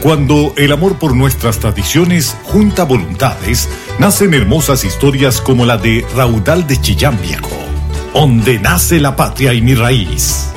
Cuando el amor por nuestras tradiciones junta voluntades, nacen hermosas historias como la de Raudal de Chillán Viejo, donde nace la patria y mi raíz.